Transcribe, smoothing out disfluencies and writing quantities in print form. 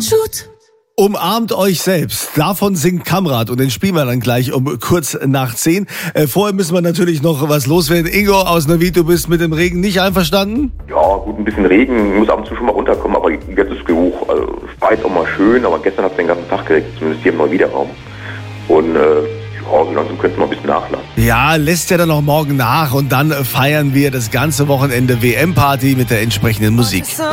Shoot. Umarmt euch selbst. Davon singt Kamrat und den spielen wir dann gleich um kurz nach 10. Vorher müssen wir natürlich noch was loswerden. Ingo aus Neuwied, du bist mit dem Regen nicht einverstanden? Ja, gut, ein bisschen Regen muss ab und zu schon mal runterkommen, aber jetzt ist genug. Also, es war jetzt auch mal schön, aber gestern hat es den ganzen Tag geregnet, zumindest hier im Neuwieder-Raum. Und ja, so langsam könnten wir ein bisschen nachlassen. Ja, lässt ja dann noch morgen nach und dann feiern wir das ganze Wochenende WM-Party mit der entsprechenden Musik.